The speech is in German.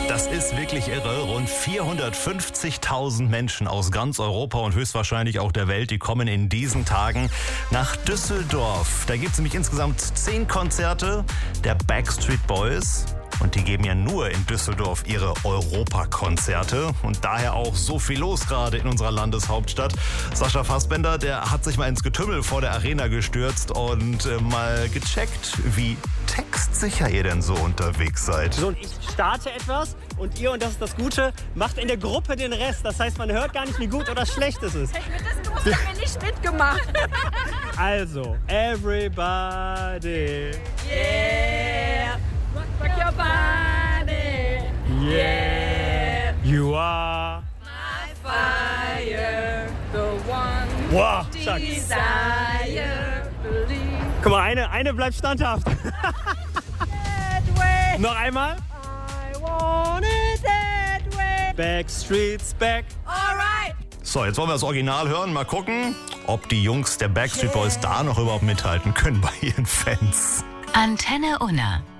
Das ist wirklich irre. Rund 450.000 Menschen aus ganz Europa und höchstwahrscheinlich auch der Welt, die kommen in diesen Tagen nach Düsseldorf. Da gibt es nämlich insgesamt 10 Konzerte der Backstreet Boys. Und die geben ja nur in Düsseldorf ihre Europakonzerte. Und daher auch so viel los gerade in unserer Landeshauptstadt. Sascha Fassbender, der hat sich mal ins Getümmel vor der Arena gestürzt und mal gecheckt, wie textsicher ihr denn so unterwegs seid. So, und ich starte etwas und ihr, und das ist das Gute, macht in der Gruppe den Rest. Das heißt, man hört gar nicht, wie gut oder schlecht es ist. Das haben wir nicht mitgemacht. Also, everybody. Yeah, rock your body. Yeah, you are. My fire, the one Wow, stark. desire, believe. Guck mal, eine bleibt standhaft. That way. Noch einmal. I want it that way. Backstreet's back. Alright. So, jetzt wollen wir das Original hören. Mal gucken, ob die Jungs der Backstreet Boys da noch überhaupt mithalten können bei ihren Fans. Antenne Unna.